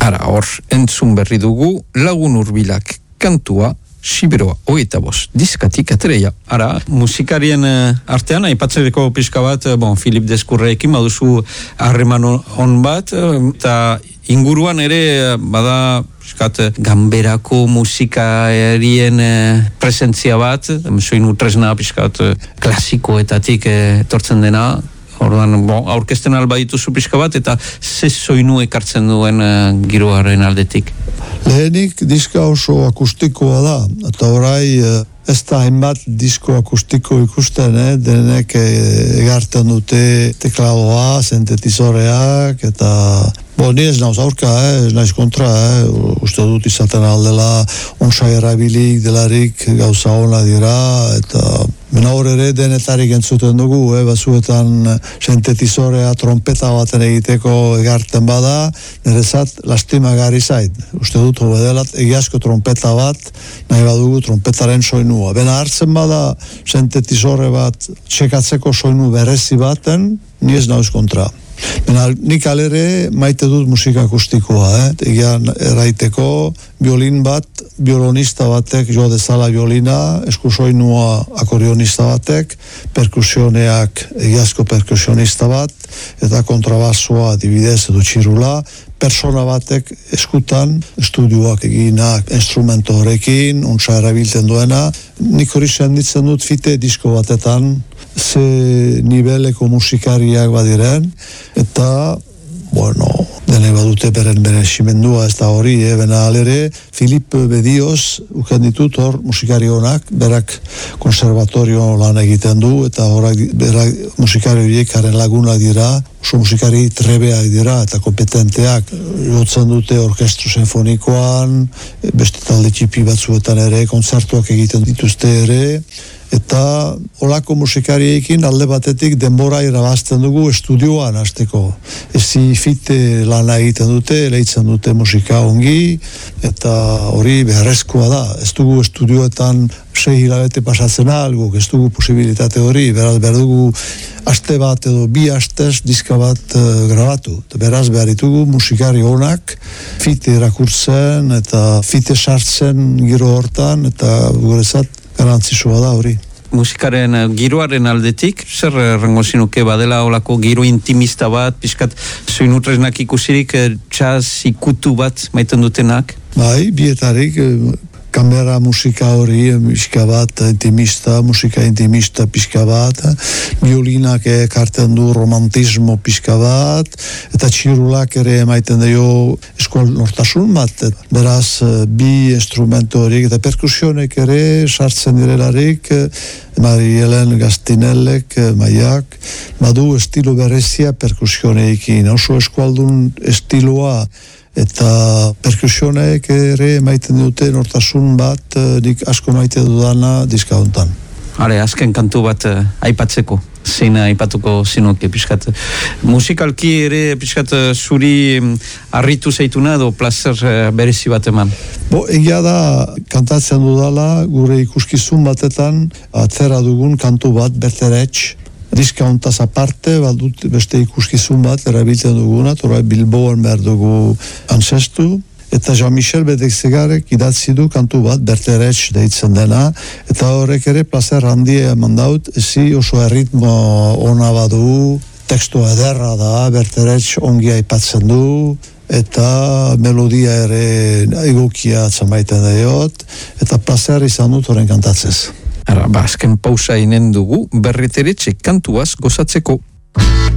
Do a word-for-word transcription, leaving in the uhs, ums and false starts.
Ara, hor, entzun berri dugu Lagun Hurbilak kantua Siberoa, hogeita bost, diskatik atreia. Ara, musikarien uh, artean, aipatzeko pixka bat, uh, bon, Filip Deskurreekin baduzu harreman on bat, eta uh, inguruan ere, uh, bada, piskat, ganberako musikarien uh, presentzia bat, soinu tresna piskat uh, klasikoetatik uh, etortzen dena, orduan, bon, aurkezten alba dituzu pixka bat, eta ze soinu ekartzen duen uh, giroaren aldetik. Lehenik diska oso akustikoa da, eta orai ez da hainbat disko akustiko ikusten, eh? Denek egarten dute tekladoa, sintetizoreak, eta bo, ni ez nauz aurka, eh? Ez naiz kontra, eh? Uste dut izaten aldela onsa erabilik delarik gauza ona dira, eta bena hor ere denetarik entzuten dugu, eh? Batzuetan sintetizorea trompeta baten egiteko egarten bada, nerezat lastimagarri zait. Uste dut hobedelat egiazko trompeta bat, nahi badugu trompetaren soinua. Bena hartzen bada sintetizore bat txekatzeko soinu berezi baten, ni ez nauz kontra. Bena, nik alere maite dut musika akustikoa, eh? Egian erraiteko violin bat, violonista batek jo dezala violina, eskusoinua akordionista batek, perkusioneak egiazko perkusionista bat, eta kontrabasoa adibidez edo txirula, persona batek eskutan, estudioak eginak instrumento horrekin, untsa erabiltzen duena, nik hori senditzen dut fite disko batetan, ze niveleko musikariak badiren, eta, bueno, dene badute beren bereximendua ez da hori, eh? Bena alere, Filip Bedioz uken ditut hor musikari honak, berak konservatorio lan egiten du, eta horak berak musikari horiek haren lagunak dira, oso musikari trebeak dira eta kompetenteak, jotzen dute orkestru sinfonikoan, beste talde txipi batzuetan ere, kontzertuak egiten dituzte ere, eta olako musikariekin alde batetik denbora irabazten dugu estudioan hasteko. Ezi fite lana egiten dute, leitzen dute musika ongi, eta hori beharrezkoa da. Ez dugu estudioetan sei hilabete pasatzen algo, ez dugu posibilitate hori, beraz behar dugu aste bat edo bi astez diska bat uh, grabatu. Beraz behar ditugu musikari honak fite erakurtzen eta fite sartzen giro hortan, eta gurezat garantzisua da hori. Musikaren giroaren aldetik, zer errango zinuke badela olako giro intimista bat, pixkat soinutresnak ikusirik txaz ikutu bat maiten dutenak? Bai, bietarik kamera musika hori, pixka bat, intimista, musika intimista pixka bat, violinak ekarten du romantismo pixka bat, eta txirulak ere emaiten dio eskual nortasun bat, beraz bi instrumento horiek eta perkusionek ere sartzen direlarik, Mari Helen Gastinellek, Maiak, badu estilo berezia perkusioneekin, oso eskualdun estiloa, eta perkusionek ere maiten dute nortasun bat, nik asko maite dudana diska hontan. Hale, azken kantu bat uh, aipatzeko, zein aipatuko zinuke, pixkat. Musikalki ere, pixkat, zuri um, harritu zaituna edo plazer uh, berezi bat eman? Bo, egia da, kantatzen dudala, gure ikuskizun batetan, atzera dugun kantu bat, Berteretx, diska hontaz aparte, badut beste ikuskizun bat, erabiltzen duguna, torai Bilboan behar dugu ansestu, eta Jean-Michel Bedekzegarek idatzi du kantu bat, Berteretx deitzen dena, eta horrek ere plazer handia eman daut, ezi oso erritmo ona badu, tekstu ederra da, Berteretx ongi aipatzen du, eta melodia ere egokia atzamaiten daiot, eta plazer izan dut horren kantatzez. Ara, ba, azken pausa inen dugu, Berteretxe kantuaz gozatzeko.